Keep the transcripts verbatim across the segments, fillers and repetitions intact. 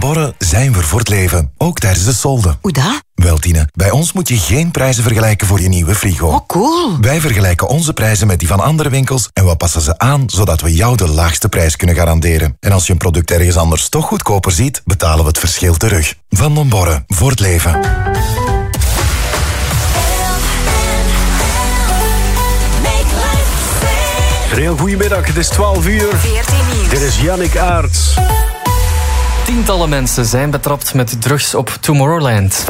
Borre zijn we voor het leven, ook tijdens de solden. Hoe dat? Wel, Tine, bij ons moet je geen prijzen vergelijken voor je nieuwe frigo. Oh, cool. Wij vergelijken onze prijzen met die van andere winkels en we passen ze aan, zodat we jou de laagste prijs kunnen garanderen. En als je een product ergens anders toch goedkoper ziet, betalen we het verschil terug. Van den Borre, voor het leven. Heel goedemiddag, het is twaalf uur. Dit is Yannick Aerts. Tientallen mensen zijn betrapt met drugs op Tomorrowland.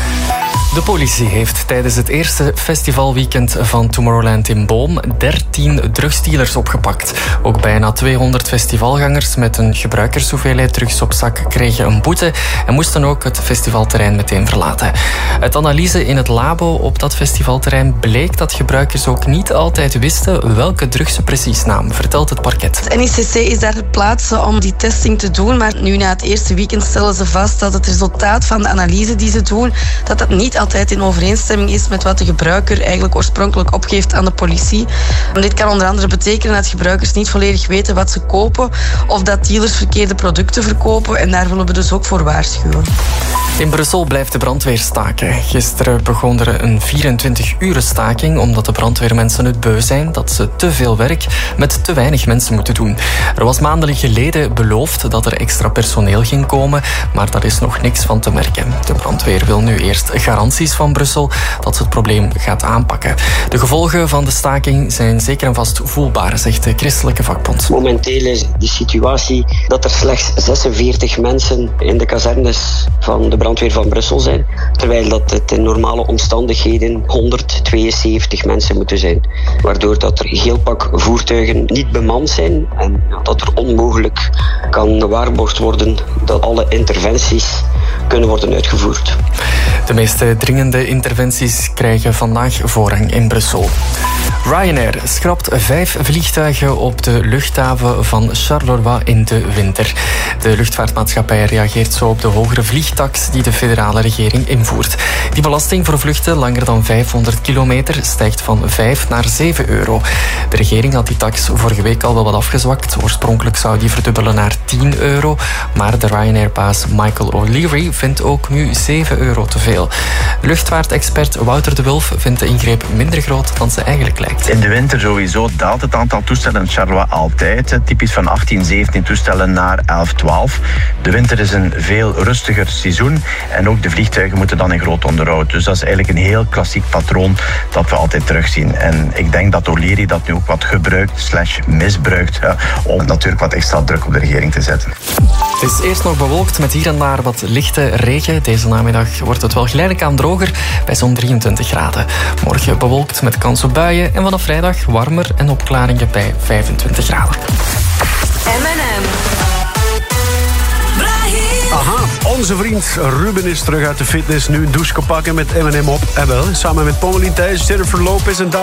De politie heeft tijdens het eerste festivalweekend van Tomorrowland in Boom dertien drugsdealers opgepakt. Ook bijna tweehonderd festivalgangers met een gebruikershoeveelheid drugs op zak kregen een boete en moesten ook het festivalterrein meteen verlaten. Uit analyse in het labo op dat festivalterrein bleek dat gebruikers ook niet altijd wisten welke drugs ze precies namen, vertelt het parket. Het N I C C is daar ter plaatse om die testing te doen, maar nu na het eerste weekend stellen ze vast dat het resultaat van de analyse die ze doen, dat dat niet altijd in overeenstemming is met wat de gebruiker eigenlijk oorspronkelijk opgeeft aan de politie. Dit kan onder andere betekenen dat gebruikers niet volledig weten wat ze kopen of dat dealers verkeerde producten verkopen en daar willen we dus ook voor waarschuwen. In Brussel blijft de brandweer staken. Gisteren begon er een vierentwintig-uren staking omdat de brandweermensen het beu zijn dat ze te veel werk met te weinig mensen moeten doen. Er was maanden geleden beloofd dat er extra personeel ging komen, maar daar is nog niks van te merken. De brandweer wil nu eerst garanties van Brussel dat ze het probleem gaat aanpakken. De gevolgen van de staking zijn zeker en vast voelbaar, zegt de christelijke vakbond. Momenteel is de situatie dat er slechts zesenveertig mensen in de kazernes van de brandweer van Brussel zijn, terwijl dat het in normale omstandigheden honderdtweeënzeventig mensen moeten zijn. Waardoor dat er een heel pak voertuigen niet bemand zijn en dat er onmogelijk kan gewaarborgd worden dat alle interventies kunnen worden uitgevoerd. De meeste dringende interventies krijgen vandaag voorrang in Brussel. Ryanair schrapt vijf vliegtuigen op de luchthaven van Charleroi in de winter. De luchtvaartmaatschappij reageert zo op de hogere vliegtaks die de federale regering invoert. Die belasting voor vluchten langer dan vijfhonderd kilometer stijgt van vijf naar zeven euro. De regering had die tax vorige week al wel wat afgezwakt. Oorspronkelijk zou die verdubbelen naar tien euro. Maar de Ryanair-baas Michael O'Leary vindt ook nu zeven euro te veel. Luchtvaartexpert Wouter de Wulf vindt de ingreep minder groot dan ze eigenlijk lijkt. In de winter sowieso daalt het aantal toestellen in Charleroi altijd. Typisch van achttien, zeventien toestellen naar elf, twaalf. De winter is een veel rustiger seizoen. En ook de vliegtuigen moeten dan in groot onderhoud. Dus dat is eigenlijk een heel klassiek patroon dat we altijd terugzien. En ik denk dat O'Leary dat nu ook wat gebruikt slash misbruikt. Ja, om natuurlijk wat extra druk op de regering te zetten. Het is eerst nog bewolkt met hier en daar wat lichte regen. Deze namiddag wordt het wel geleidelijk aan droger bij zo'n drieëntwintig graden. Morgen bewolkt met kans op buien en vanaf vrijdag warmer en opklaringen bij vijfentwintig graden. M en M. Aha, onze vriend Ruben is terug uit de fitness. Nu een douche pakken met M en M op. En wel, samen met Pommelien Thijs, Jennifer Lopez en